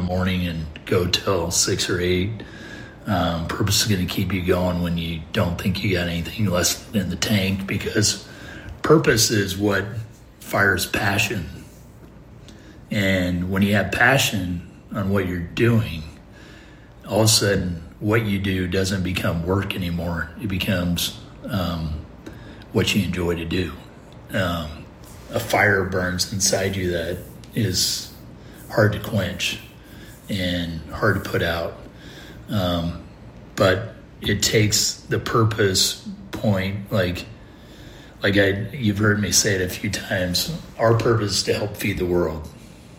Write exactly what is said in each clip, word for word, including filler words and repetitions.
morning and go till six or eight. Um, purpose is going to keep you going when you don't think you got anything less in the tank, because purpose is what fires passion. And when you have passion on what you're doing, all of a sudden what you do doesn't become work anymore. It becomes um, what you enjoy to do. Um, a fire burns inside you that is hard to quench and hard to put out. Um, but it takes the purpose point, like, like I, you've heard me say it a few times, our purpose is to help feed the world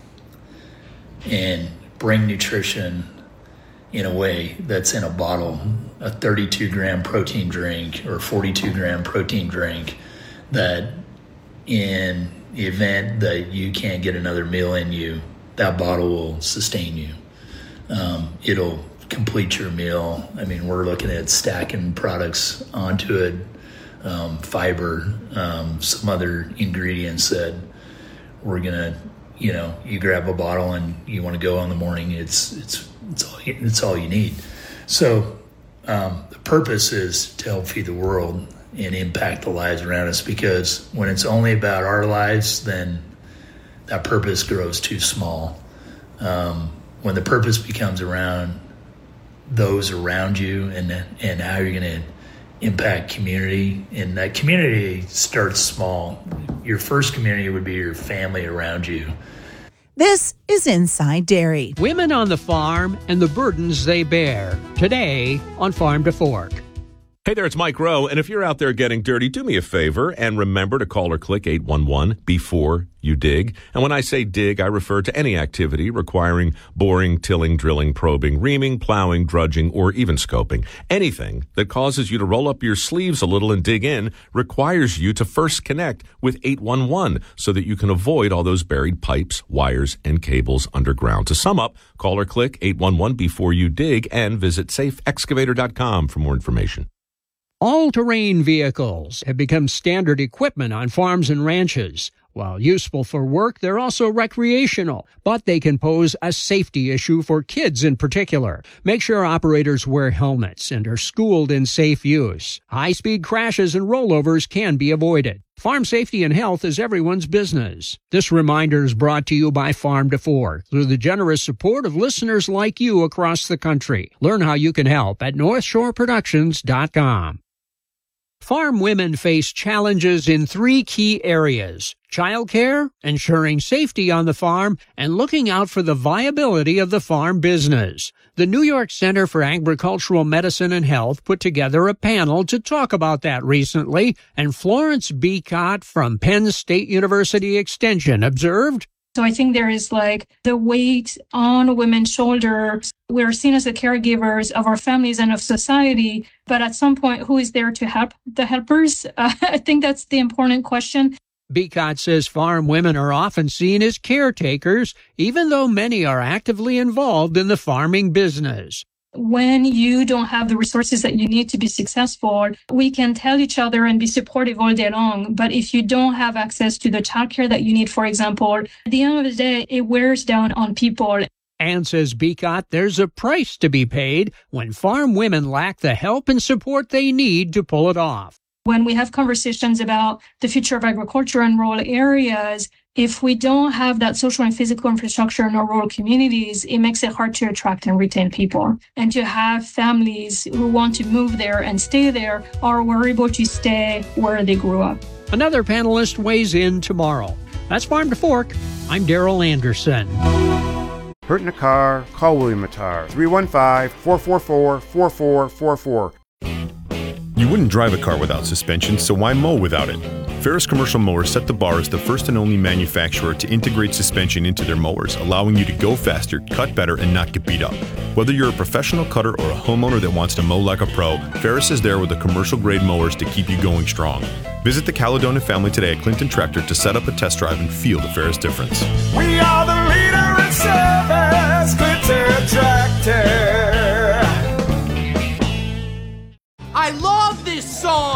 and bring nutrition in a way that's in a bottle, a thirty-two gram protein drink or forty-two gram protein drink, that in the event that you can't get another meal in you, that bottle will sustain you. Um, it'll complete your meal. I mean, we're looking at stacking products onto it, um, fiber, um, some other ingredients that we're gonna, you know, you grab a bottle and you want to go in the morning. It's it's it's all you, it's all you need. So um, the purpose is to help feed the world and impact the lives around us, because when it's only about our lives, then that purpose grows too small. Um, when the purpose becomes around those around you and and how you're going to impact community, and that community starts small. Your first community would be your family around you. This is Inside Dairy. Women on the farm and the burdens they bear. Today on Farm to Fork. Hey there, it's Mike Rowe, and if you're out there getting dirty, do me a favor and remember to call or click eight one one before you dig. And when I say dig, I refer to any activity requiring boring, tilling, drilling, probing, reaming, plowing, drudging, or even scoping. Anything that causes you to roll up your sleeves a little and dig in requires you to first connect with eight one one so that you can avoid all those buried pipes, wires, and cables underground. To sum up, call or click eight one one before you dig and visit safe excavator dot com for more information. All-terrain vehicles have become standard equipment on farms and ranches. While useful for work, they're also recreational, but they can pose a safety issue for kids in particular. Make sure operators wear helmets and are schooled in safe use. High-speed crashes and rollovers can be avoided. Farm safety and health is everyone's business. This reminder is brought to you by Farm to Fork through the generous support of listeners like you across the country. Learn how you can help at north shore productions dot com. Farm women face challenges in three key areas: childcare, ensuring safety on the farm, and looking out for the viability of the farm business. The New York Center for Agricultural Medicine and Health put together a panel to talk about that recently, and Florence Beacott from Penn State University Extension observed, So I think there is like the weight on women's shoulders. We're seen as the caregivers of our families and of society, but at some point, who is there to help the helpers? Uh, I think that's the important question. Beacott says farm women are often seen as caretakers, even though many are actively involved in the farming business. When you don't have the resources that you need to be successful, we can tell each other and be supportive all day long. But if you don't have access to the childcare that you need, for example, at the end of the day, it wears down on people. And says Beacott, there's a price to be paid when farm women lack the help and support they need to pull it off. When we have conversations about the future of agriculture in rural areas, if we don't have that social and physical infrastructure in our rural communities, it makes it hard to attract and retain people. And to have families who want to move there and stay there or were able to stay where they grew up. Another panelist weighs in tomorrow. That's Farm to Fork. I'm Daryl Anderson. Hurt in a car? Call William Mattar. three one five, four four four, four four four four. You wouldn't drive a car without suspension, so why mow without it? Ferris Commercial Mowers set the bar as the first and only manufacturer to integrate suspension into their mowers, allowing you to go faster, cut better, and not get beat up. Whether you're a professional cutter or a homeowner that wants to mow like a pro, Ferris is there with the commercial-grade mowers to keep you going strong. Visit the Caledonia family today at Clinton Tractor to set up a test drive and feel the Ferris difference. We are the leader in service, Clinton Tractor. I love this song!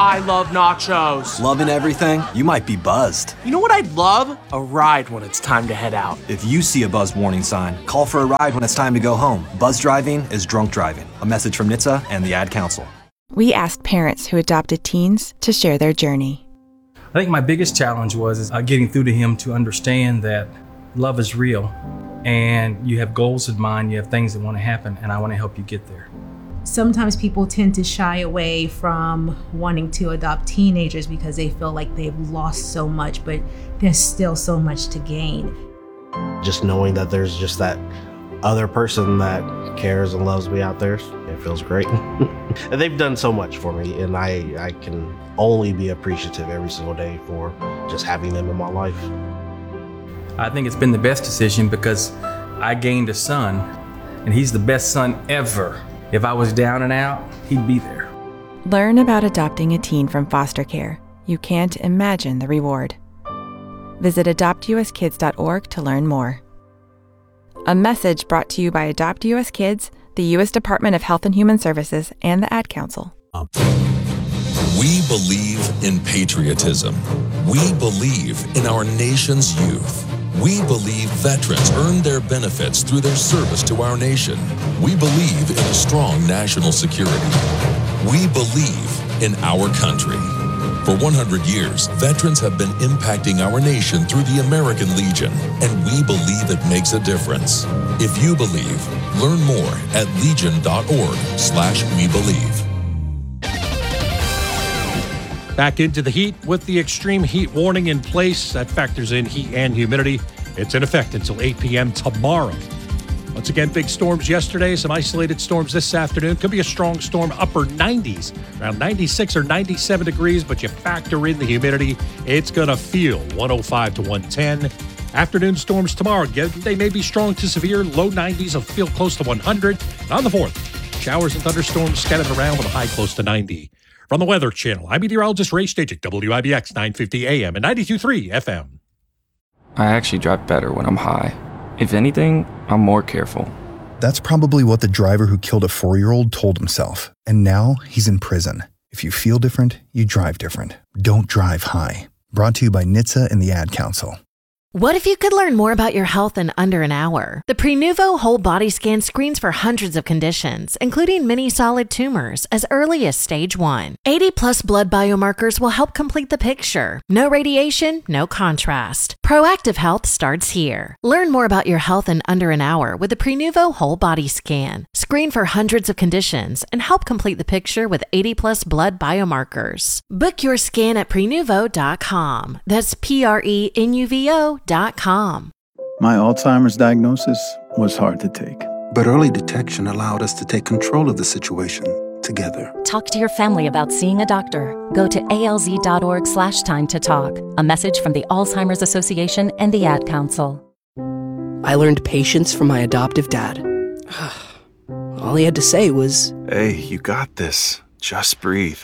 I love nachos. Loving everything? You might be buzzed. You know what I'd love? A ride when it's time to head out. If you see a buzz warning sign, call for a ride when it's time to go home. Buzz driving is drunk driving. A message from N H T S A and the Ad Council. We asked parents who adopted teens to share their journey. I think my biggest challenge was is, uh, getting through to him to understand that love is real and you have goals in mind, you have things that want to happen, and I want to help you get there. Sometimes people tend to shy away from wanting to adopt teenagers because they feel like they've lost so much, but there's still so much to gain. Just knowing that there's just that other person that cares and loves me out there, it feels great. And they've done so much for me, and I, I can only be appreciative every single day for just having them in my life. I think it's been the best decision because I gained a son, and he's the best son ever. If I was down and out, he'd be there. Learn about adopting a teen from foster care. You can't imagine the reward. Visit adopt u s kids dot org to learn more. A message brought to you by Adopt U S Kids, the U S Department of Health and Human Services, and the Ad Council. We believe in patriotism. We believe in our nation's youth. We believe veterans earn their benefits through their service to our nation. We believe in a strong national security. We believe in our country. For one hundred years, veterans have been impacting our nation through the American Legion, and we believe it makes a difference. If you believe, learn more at legion.org slash we believe. Back into the heat with the extreme heat warning in place. That factors in heat and humidity. It's in effect until eight p.m. tomorrow. Once again, big storms yesterday, some isolated storms this afternoon. Could be a strong storm, upper nineties, around ninety-six or ninety-seven degrees, but you factor in the humidity, it's going to feel one oh five to one ten. Afternoon storms tomorrow, they may be strong to severe, low nineties will feel close to one hundred. And on the fourth, showers and thunderstorms scattered around with a high close to ninety. From the Weather Channel, I'm meteorologist Ray Stagik, W I B X nine fifty A M and ninety-two point three F M. I actually drive better when I'm high. If anything, I'm more careful. That's probably what the driver who killed a four-year-old told himself. And now he's in prison. If you feel different, you drive different. Don't drive high. Brought to you by N H T S A and the Ad Council. What if you could learn more about your health in under an hour? The Prenuvo Whole Body Scan screens for hundreds of conditions, including many solid tumors, as early as stage one. eighty plus blood biomarkers will help complete the picture. No radiation, no contrast. Proactive health starts here. Learn more about your health in under an hour with the Prenuvo Whole Body Scan. Screen for hundreds of conditions and help complete the picture with eighty plus blood biomarkers. Book your scan at prenuvo dot com. That's P R E N U V O dot com. My Alzheimer's diagnosis was hard to take. But early detection allowed us to take control of the situation together. Talk to your family about seeing a doctor. Go to alz.org slash time to talk. A message from the Alzheimer's Association and the Ad Council. I learned patience from my adoptive dad. All he had to say was, "Hey, you got this. Just breathe."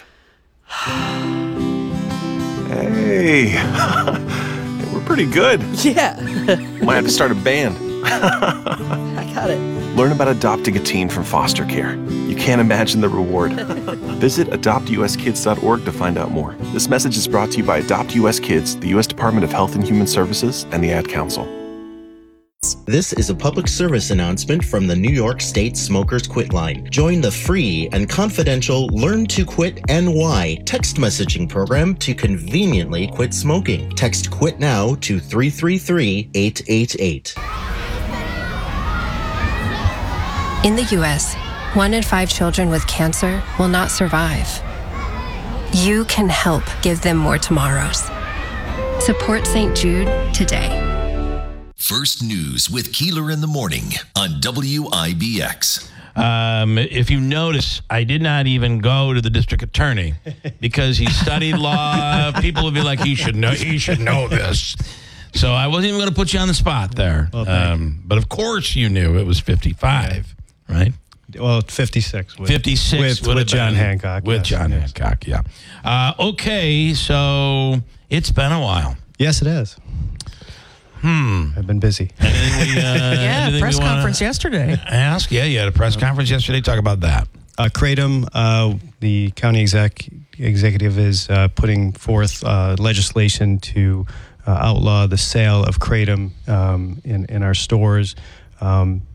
Hey. We're pretty good. Yeah. Might have to start a band. I got it. Learn about adopting a teen from foster care. You can't imagine the reward. Visit adopt u s kids dot org to find out more. This message is brought to you by Adopt U S Kids, the U S Department of Health and Human Services, and the Ad Council. This is a public service announcement from the New York State Smokers Quit Line. Join the free and confidential Learn to Quit N Y text messaging program to conveniently quit smoking. Text QUIT NOW to three three three, eight eight eight. In the U S, one in five children with cancer will not survive. You can help give them more tomorrows. Support Saint Jude today. First News with Keeler in the Morning on W I B X. Um, if you notice, I did not even go to the district attorney because he studied law. People would be like, he should know, he should know this. So I wasn't even going to put you on the spot there. Well, um, but of course you knew it was fifty-five, right? Well, fifty-six. With, fifty-six with, with John Hancock. With yes, John yes. Hancock, yeah. Uh, okay, so it's been a while. Yes, it is. Hmm. I've been busy. Anything we, uh, yeah, anything press we wanna conference yesterday. Ask? Yeah, you had a press conference yesterday. Talk about that. Uh, Kratom, uh, the county exec executive is uh, putting forth uh, legislation to uh, outlaw the sale of Kratom um, in, in our stores. Um,